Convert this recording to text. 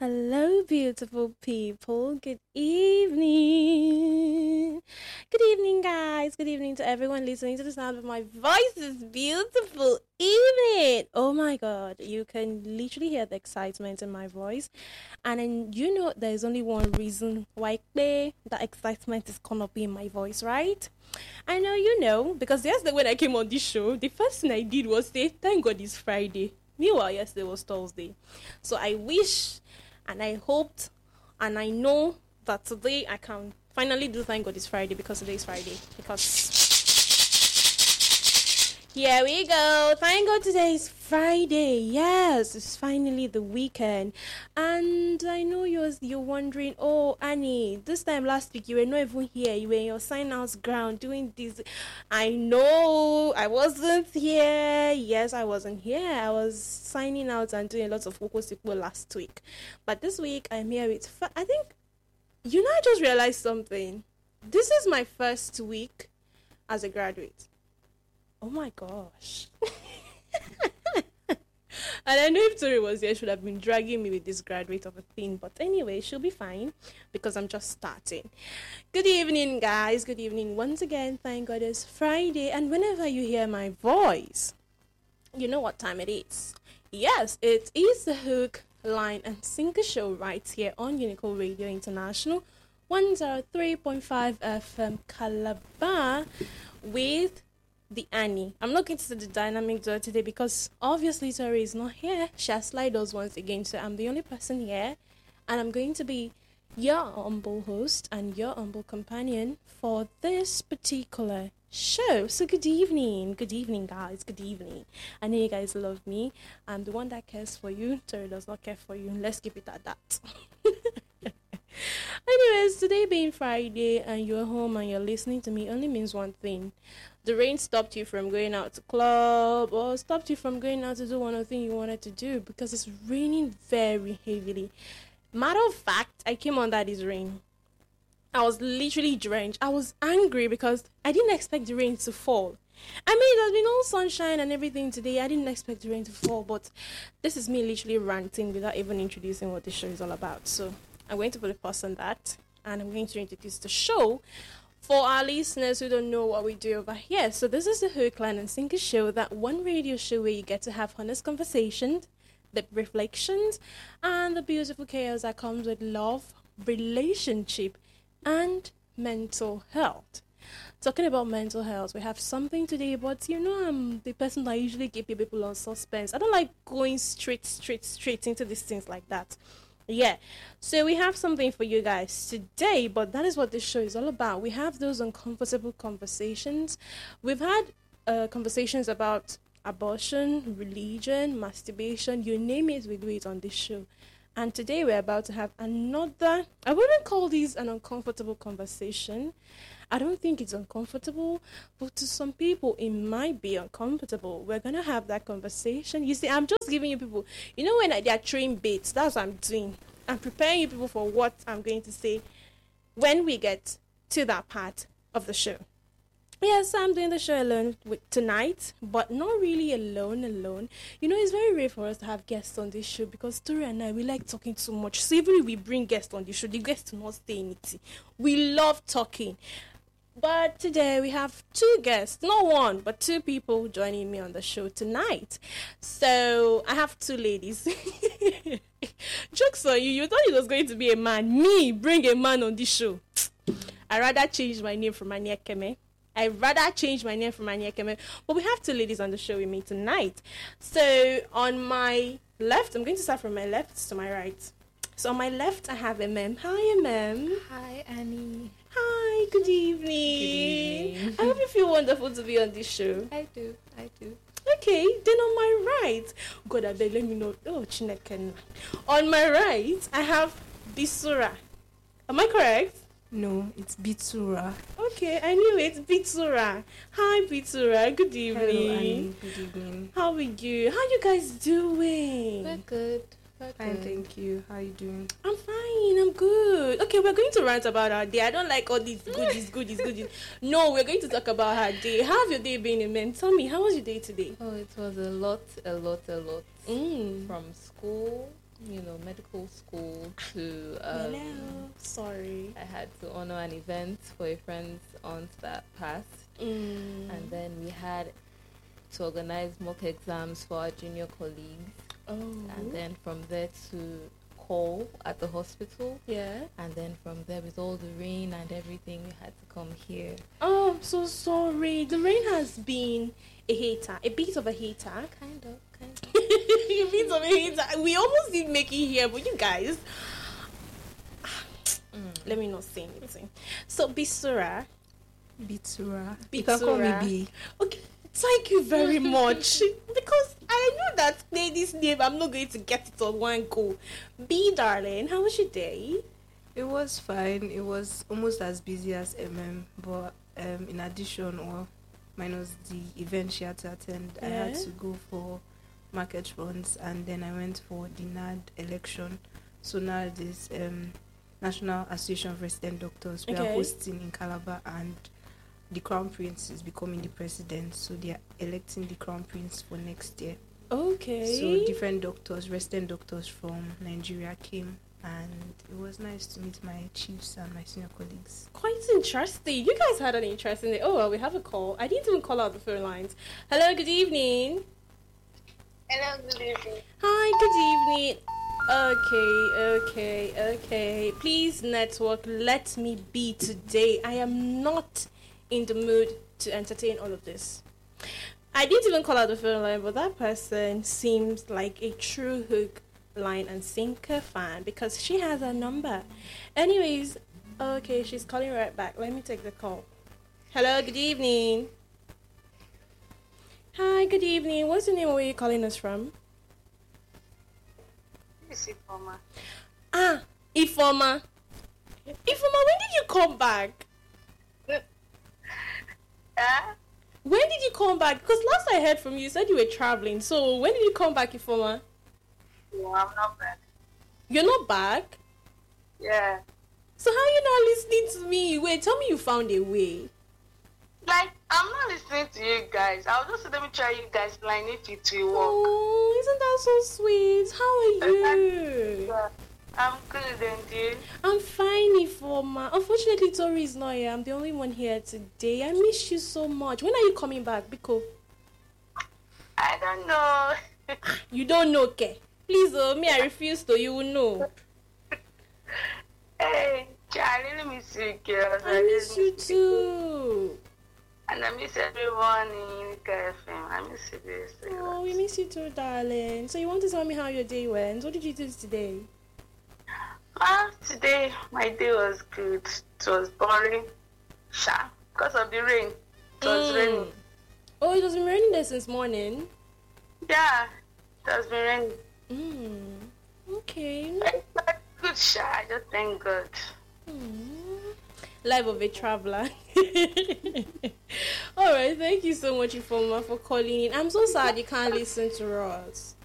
Hello, beautiful people. Good evening. Good evening, guys. Good evening to everyone listening to the sound of my voice. This beautiful evening. Oh my God. You can literally hear the excitement in my voice. And then there's only one reason why that excitement is gonna be in my voice, right? I know because yesterday when I came on this show, the first thing I did was say, thank God it's Friday. Meanwhile, yesterday was Thursday. So I wish and I hoped and I know that today I can finally do thank God it's Friday because today is Friday. Because here we go. Thank God today is Friday. Yes, it's finally the weekend. And I know you're wondering, oh, Annie, this time last week you were not even here. You were in your sign-out ground doing this. I know I wasn't here. Yes, I wasn't here. I was signing out and doing lots of focus last week. But this week I'm here with, I think, I just realized something. This is my first week as a graduate. Oh my gosh. And I know if Tori was here, she would have been dragging me with this graduate of a thing. But anyway, she'll be fine because I'm just starting. Good evening, guys. Good evening. Once again, thank God it's Friday. And whenever you hear my voice, you know what time it is. Yes, it is the Hook, Line and Sinker Show right here on Unico Radio International 103.5 FM Calabar with the Annie. I'm not going to say the dynamic duo today because obviously Tori is not here. She has slide us once again, so I'm the only person here, and I'm going to be your humble host and your humble companion for this particular show. So good evening, guys, good evening. I know you guys love me. I'm the one that cares for you. Tori does not care for you. Let's keep it at that. Anyways, today being Friday and you're home and you're listening to me only means one thing. The rain stopped you from going out to club or stopped you from going out to do one of the things you wanted to do because it's raining very heavily. Matter of fact, I came under this rain. I was literally drenched. I was angry because I didn't expect the rain to fall. I mean, there's been all sunshine and everything today. I didn't expect the rain to fall, but this is me literally ranting without even introducing what the show is all about. So I'm going to put a pause on that, and I'm going to introduce the show for our listeners who don't know what we do over here. So this is the Hook, Line and Sinker Show, that one radio show where you get to have honest conversations, the reflections, and the beautiful chaos that comes with love, relationship, and mental health. Talking about mental health, we have something today, but I'm the person that usually keep people on suspense. I don't like going straight into these things like that. Yeah, so we have something for you guys today, but that is what this show is all about. We have those uncomfortable conversations. We've had conversations about abortion, religion, masturbation, you name it, we do it on this show. And today we're about to have another, I wouldn't call this an uncomfortable conversation. I don't think it's uncomfortable, but to some people it might be uncomfortable. We're going to have that conversation. You see, I'm just giving you people, when they are train baits, that's what I'm doing. I'm preparing you people for what I'm going to say when we get to that part of the show. Yes, I'm doing the show alone tonight, but not really alone. It's very rare for us to have guests on this show because Tori and I, we like talking too much. So even if we bring guests on the show, the guests do not say anything. We love talking. But today we have two guests, not one, but two people joining me on the show tonight. So I have two ladies. Jokes on you, you thought it was going to be a man. Me, bring a man on this show. I'd rather change my name from Ania Keme. But we have two ladies on the show with me tonight. So on my left, I'm going to start from my left to my right. So on my left, I have a ma'am. Hi, ma'am. Hi, Annie. Hi, good evening. Good evening. I hope you feel wonderful to be on this show. I do. Okay, then on my right, God, I beg, let me know. Oh, Chineken. On my right, I have Bisura. Am I correct? No, it's Bitsura. Okay, I knew it. Bitsura. Hi, Bitsura. Good evening. Hello, Annie. Good evening. How are you? How you guys doing? We're good. Fine, thank you. How are you doing? I'm fine. I'm good. Okay, we're going to rant about our day. I don't like all these goodies. No, we're going to talk about her day. How have your day been, man? Tell me, how was your day today? Oh, it was a lot. Mm. From school, medical school to Hello. Sorry. I had to honor an event for a friend's aunt that passed. And then we had to organize mock exams for our junior colleagues. Oh. And then from there to call at the hospital. Yeah. And then from there, with all the rain and everything, we had to come here. Oh, I'm so sorry. The rain has been a hater, a bit of a hater. Kind of. A bit of a hater. We almost did make it here, but you guys, let me not say anything. So, Bisura. Bitura. You can call me Bitura. B. Okay, thank you very much. Because I know that lady's name, I'm not going to get it on one go. B, darling, how was your day? It was fine. It was almost as busy as but in addition, or minus the event she had to attend, I had Yeah. to go for market runs, and then I went for the NAD election. So now this National Association of Resident Doctors, we are Okay. hosting in Calabar, and the Crown Prince is becoming the president. So they are electing the Crown Prince for next year. Okay. So different doctors, resident doctors from Nigeria came, and it was nice to meet my chiefs and my senior colleagues. Quite interesting. You guys had an interesting day. Oh, well, we have a call. I didn't even call out the phone lines. Hello, good evening. Hello, good evening. Hi, good evening. Okay. Please, network, let me be today. I am not in the mood to entertain all of this. I didn't even call out the phone line, but that person seems like a true hook, line, and sinker fan because she has a number. Anyways, okay, she's calling right back. Let me take the call. Hello, good evening. Hi, good evening. What's the name of where you're calling us from? This is Ifoma. Ah, Ifoma. Ifoma, when did you come back? When did you come back? Because last I heard from you, you said you were traveling. So when did you come back, Ifoma? No, I'm not back. You're not back? Yeah. So how are you not listening to me? Wait, tell me you found a way. Like, I'm not listening to you guys. I'll just let me try you guys line if it will work. Oh, isn't that so sweet? How are you? Yeah. I'm good, and you? I'm fine, Ifoma. Unfortunately, Tori is not here. I'm the only one here today. I miss you so much. When are you coming back, Biko? I don't know. You don't know, Ke. Please, me, I refuse to. You will know. Hey, Charlie, let me miss you, girls. I miss you really too. And I miss everyone in KFM. I miss you guys. Oh, we miss you too, darling. So you want to tell me how your day went? What did you do today? Today, my day was good. It was boring. Because of the rain. It was raining. Oh, it has been raining there since morning. Yeah, it has been raining. Okay. It's good, I just thank God. Life of a traveler. All right, thank you so much, Ifoma, for calling in. I'm so sad you can't listen to us.